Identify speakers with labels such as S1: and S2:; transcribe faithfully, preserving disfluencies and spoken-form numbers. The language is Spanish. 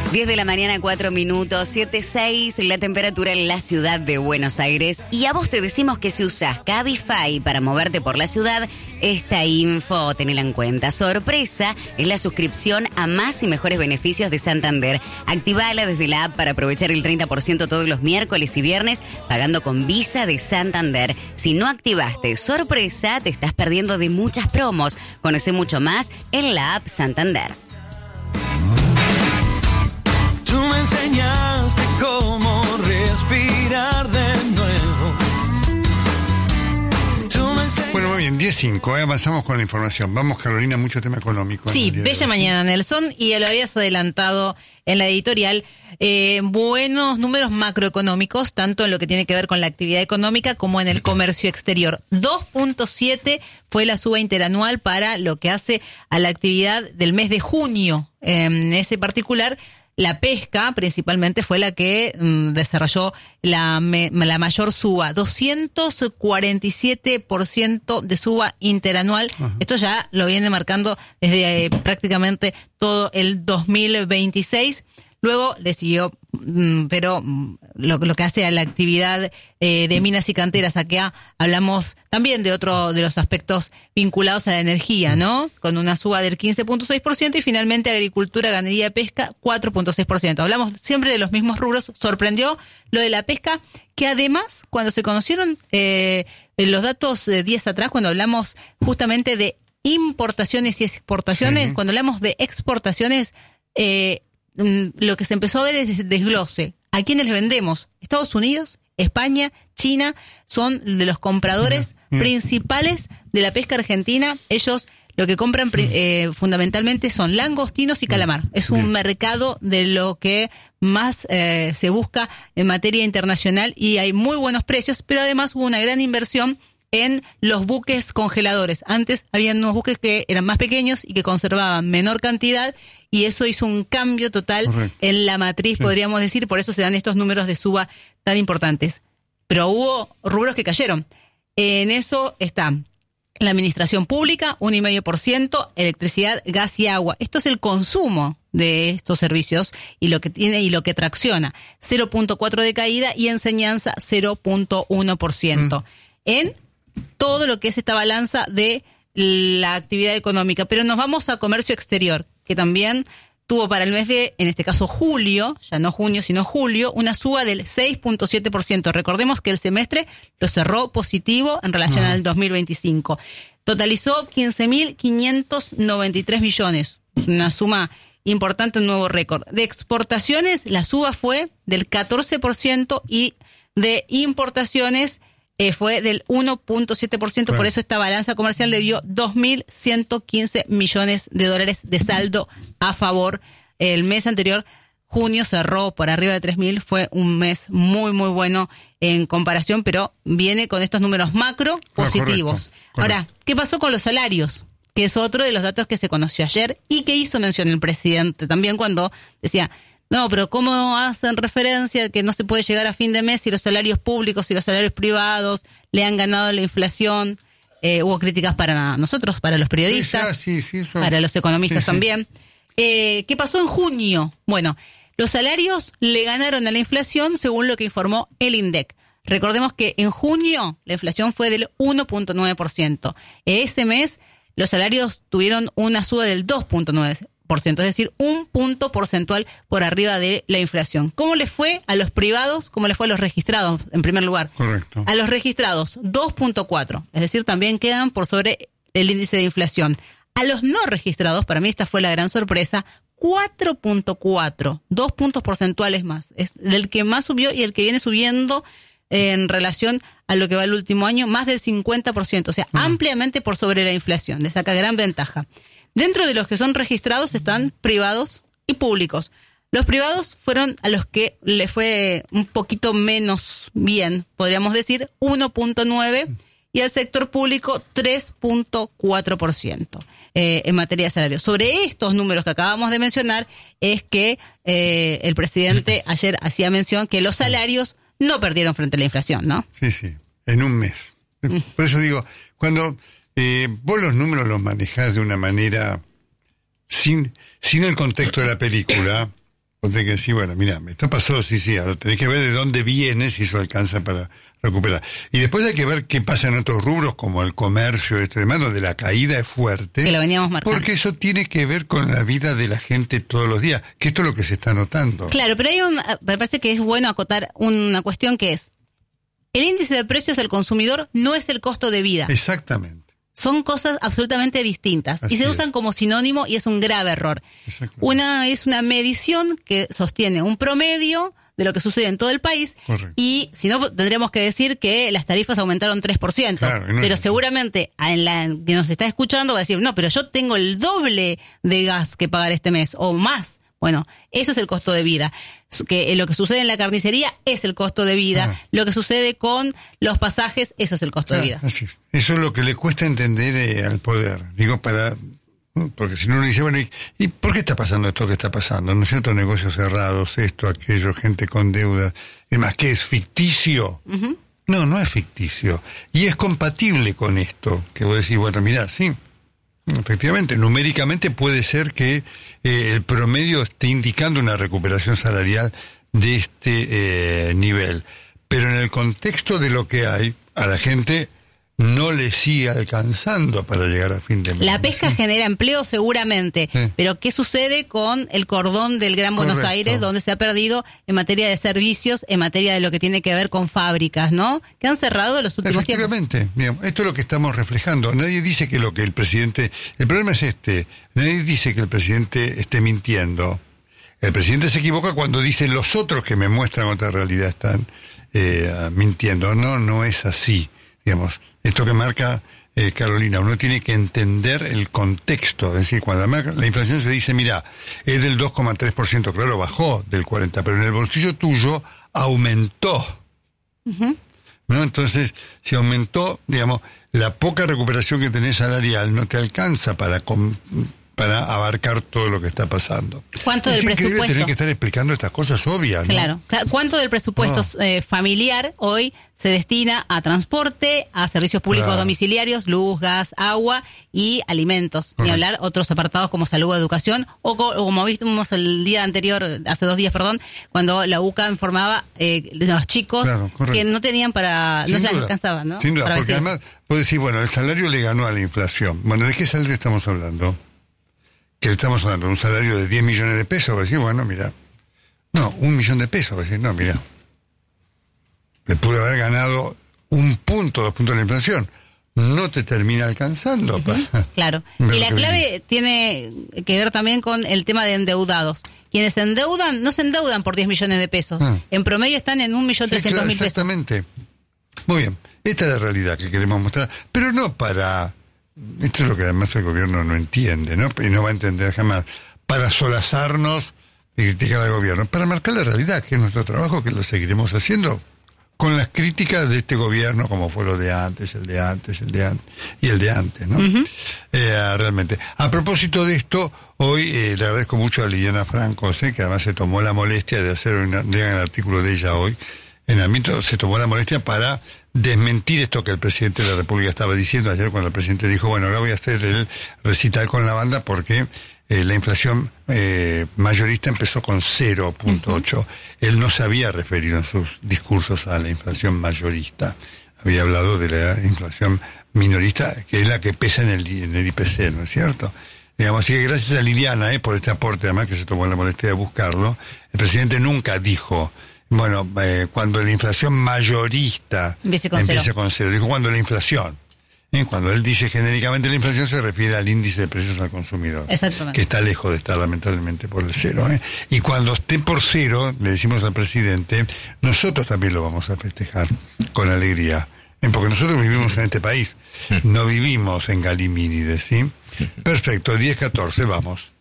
S1: diez de la mañana, cuatro minutos, siete seis, la temperatura en la ciudad de Buenos Aires. Y a vos te decimos que si usás Cabify para moverte por la ciudad, esta info tenela en cuenta. Sorpresa es la suscripción a más y mejores beneficios de Santander. Activala desde la app para aprovechar el treinta por ciento todos los miércoles y viernes pagando con Visa de Santander. Si no activaste Sorpresa, te estás perdiendo de muchas promos. Conoce mucho más en la app Santander.
S2: Tú me enseñaste cómo respirar de nuevo.
S3: Bueno, muy bien, diez cinco, ¿eh? Avanzamos con la información. Vamos, Carolina, mucho tema económico.
S4: Sí, bella mañana, Nelson, y lo habías adelantado en la editorial. Eh, buenos números macroeconómicos, tanto en lo que tiene que ver con la actividad económica como en el comercio exterior. dos punto siete fue la suba interanual para lo que hace a la actividad del mes de junio. En ese particular, la pesca principalmente fue la que mm, desarrolló la, me, la mayor suba, doscientos cuarenta y siete por ciento de suba interanual. Uh-huh. Esto ya lo viene marcando desde eh, prácticamente todo el dos mil veintiséis. Luego le siguió, mm, pero mm, lo, lo que hace a la actividad eh, de minas y canteras, acá hablamos también de otro de los aspectos vinculados a la energía, ¿no? Con una suba del quince punto seis por ciento y finalmente agricultura, ganadería y pesca, cuatro punto seis por ciento. Hablamos siempre de los mismos rubros. Sorprendió lo de la pesca, que además, cuando se conocieron eh, los datos de días atrás, cuando hablamos justamente de importaciones y exportaciones, sí. Cuando hablamos de exportaciones, eh, lo que se empezó a ver es desglose. ¿A quiénes les vendemos? Estados Unidos, España, China son de los compradores yeah, yeah. principales de la pesca argentina. Ellos lo que compran eh, fundamentalmente son langostinos y calamar. Es un yeah. mercado de lo que más eh, se busca en materia internacional y hay muy buenos precios, pero además hubo una gran inversión en los buques congeladores. Antes había unos buques que eran más pequeños y que conservaban menor cantidad, y eso hizo un cambio total Correcto. En la matriz, sí. podríamos decir, por eso se dan estos números de suba tan importantes. Pero hubo rubros que cayeron. En eso está la administración pública, uno coma cinco por ciento, electricidad, gas y agua. Esto es el consumo de estos servicios y lo que tiene y lo que tracciona. cero punto cuatro por ciento de caída y enseñanza cero punto uno por ciento. Mm. En todo lo que es esta balanza de la actividad económica. Pero nos vamos a comercio exterior, que también tuvo para el mes de, en este caso julio, ya no junio, sino julio, una suba del seis punto siete por ciento. Recordemos que el semestre lo cerró positivo en relación uh-huh. al dos mil veinticinco. Totalizó quince mil quinientos noventa y tres millones, una suma importante, un nuevo récord. De exportaciones, la suba fue del catorce por ciento y de importaciones Eh, fue del uno punto siete por ciento, claro. Por eso esta balanza comercial le dio dos mil ciento quince millones de dólares de saldo a favor. El mes anterior, junio, cerró por arriba de tres mil, fue un mes muy, muy bueno en comparación, pero viene con estos números macro positivos. Correcto, correcto. Ahora, ¿qué pasó con los salarios? Que es otro de los datos que se conoció ayer y que hizo mención el presidente también cuando decía... No, pero ¿cómo hacen referencia que no se puede llegar a fin de mes si los salarios públicos y los salarios privados le han ganado la inflación? Eh, hubo críticas para nosotros, para los periodistas, sí, sí, sí, son... para los economistas sí, también. Sí. Eh, ¿Qué pasó en junio? Bueno, los salarios le ganaron a la inflación según lo que informó el INDEC. Recordemos que en junio la inflación fue del uno punto nueve por ciento. Ese mes los salarios tuvieron una suba del dos punto nueve por ciento. Es decir, un punto porcentual por arriba de la inflación. ¿Cómo le fue a los privados? ¿Cómo le fue a los registrados, en primer lugar?
S3: Correcto.
S4: A los registrados, dos punto cuatro. Es decir, también quedan por sobre el índice de inflación. A los no registrados, para mí esta fue la gran sorpresa, cuatro punto cuatro. Dos puntos porcentuales más. Es el que más subió y el que viene subiendo en relación a lo que va el último año, más del cincuenta por ciento. O sea, uh-huh. ampliamente por sobre la inflación. Le saca gran ventaja. Dentro de los que son registrados están privados y públicos. Los privados fueron a los que le fue un poquito menos bien, podríamos decir, uno punto nueve, y al sector público tres punto cuatro por ciento eh, en materia de salarios. Sobre estos números que acabamos de mencionar es que eh, el presidente ayer hacía mención que los salarios no perdieron frente a la inflación, ¿no?
S3: Sí, sí, en un mes. Por eso digo, cuando... Eh, vos los números los manejás de una manera sin, sin el contexto de la película, vos tenés que decir, bueno, mira, esto pasó, sí, sí, ahora tenés que ver de dónde viene, si eso alcanza para recuperar. Y después hay que ver qué pasa en otros rubros, como el comercio, esto y demás, donde la caída es fuerte.
S4: Que lo veníamos marcando.
S3: Porque eso tiene que ver con la vida de la gente todos los días, que esto es lo que se está notando.
S4: Claro, pero hay un, me parece que es bueno acotar una cuestión que es, el índice de precios del consumidor no es el costo de vida.
S3: Exactamente.
S4: Son cosas absolutamente distintas.
S3: Así
S4: y se
S3: es.
S4: usan como sinónimo y es un grave error. Una es una medición que sostiene un promedio de lo que sucede en todo el país.
S3: Correcto.
S4: Y si no, tendríamos que decir que las tarifas aumentaron tres por ciento.
S3: Claro, y no
S4: pero
S3: es así.
S4: seguramente en la que nos está escuchando va a decir, no, pero yo tengo el doble de gas que pagar este mes o más. Bueno, eso es el costo de vida. Que lo que sucede en la carnicería es el costo de vida.
S3: Ah.
S4: Lo que sucede con los pasajes, eso es el costo
S3: Claro,
S4: de vida.
S3: así es. Eso es lo que le cuesta entender eh, al poder. Digo, para... Porque si no uno dice, bueno, ¿y, ¿y por qué está pasando esto que está pasando? ¿No es cierto? Negocios cerrados, esto, aquello, gente con deudas. Y demás, ¿qué es? ¿Ficticio? Uh-huh. No, no es ficticio. Y es compatible con esto. Que vos decís, bueno, mirá, sí, efectivamente, numéricamente puede ser que eh, el promedio esté indicando una recuperación salarial de este eh, nivel. Pero en el contexto de lo que hay, a la gente no le sigue alcanzando para llegar a fin de mes.
S4: La pesca
S3: ¿sí?
S4: genera empleo seguramente,
S3: sí.
S4: pero ¿qué sucede con el cordón del Gran Buenos
S3: Correcto.
S4: Aires, donde se ha perdido en materia de servicios, en materia de lo que tiene que ver con fábricas, ¿no? Que han cerrado en los últimos tiempos.
S3: Efectivamente, digamos, esto es lo que estamos reflejando. Nadie dice que lo que el presidente... El problema es este, nadie dice que el presidente esté mintiendo. El presidente se equivoca cuando dice los otros que me muestran otra realidad están eh, mintiendo. No, no es así, digamos. Esto que marca eh, Carolina, uno tiene que entender el contexto. Es decir, cuando la, la inflación se dice, mira, es del dos coma tres por ciento, claro, bajó del cuarenta por ciento, pero en el bolsillo tuyo aumentó. Uh-huh. ¿No? Entonces, si aumentó, digamos, la poca recuperación que tenés salarial no te alcanza para... Com- para abarcar todo lo que está pasando.
S4: ¿Cuánto
S3: es
S4: del presupuesto?
S3: Tener que estar explicando estas cosas obvias, ¿no?
S4: Claro. ¿Cuánto del presupuesto
S3: no.
S4: eh, familiar hoy se destina a transporte, a servicios públicos
S3: claro.
S4: domiciliarios, luz, gas, agua y alimentos? Correcto. Ni hablar otros apartados como salud o educación, o, co- o como vimos el día anterior, hace dos días, perdón, cuando la U C A informaba eh, los chicos
S3: claro,
S4: que no tenían para,
S3: Sin
S4: no se
S3: duda.
S4: les alcanzaba, ¿no?
S3: Sin duda,
S4: para
S3: porque
S4: vestirse.
S3: además, vos decís, bueno, el salario le ganó a la inflación. Bueno, ¿de qué salario estamos hablando? Que estamos hablando de un salario de diez millones de pesos, va a decir, bueno, mira, no, un millón de pesos, va a decir, no, mira, le pude haber ganado un punto, dos puntos de la inflación, no te termina alcanzando.
S4: Uh-huh,
S3: para
S4: claro, y la clave tiene que ver también con el tema de endeudados. Quienes se endeudan, no se endeudan por diez millones de pesos, ah. en promedio están en un millón trescientos mil pesos.
S3: Exactamente, muy bien, esta es la realidad que queremos mostrar, pero no para... Esto es lo que además el gobierno no entiende, ¿no? Y no va a entender jamás. Para solazarnos y criticar al gobierno. Para marcar la realidad, que es nuestro trabajo, que lo seguiremos haciendo con las críticas de este gobierno, como fue lo de antes, el de antes, el de antes y el de antes, ¿no? Uh-huh. Eh, realmente. A propósito de esto, hoy eh, le agradezco mucho a Liliana Franco, ¿sí? Que además se tomó la molestia de hacer un artículo de ella hoy. En el ámbito se tomó la molestia para desmentir esto que el presidente de la República estaba diciendo ayer, cuando el presidente dijo, bueno, ahora voy a hacer el recital con la banda porque eh, la inflación eh, mayorista empezó con cero punto ocho. Uh-huh. Él no se había referido en sus discursos a la inflación mayorista. Había hablado de la inflación minorista, que es la que pesa en el, en el I P C, ¿no es cierto? Digamos, así que gracias a Liliana eh, por este aporte, además que se tomó la molestia de buscarlo, el presidente nunca dijo... Bueno, eh, cuando la inflación mayorista
S4: empiece con,
S3: empiece
S4: cero.
S3: con cero. Dijo cuando la inflación. ¿eh? Cuando él dice genéricamente la inflación se refiere al índice de precios al consumidor.
S4: Exactamente.
S3: Que está lejos de estar lamentablemente por el cero. ¿eh? Y cuando esté por cero, le decimos al presidente, nosotros también lo vamos a festejar con alegría. ¿eh? Porque nosotros vivimos en este país. No vivimos en Galimínides, ¿sí? Perfecto, diez catorce, vamos.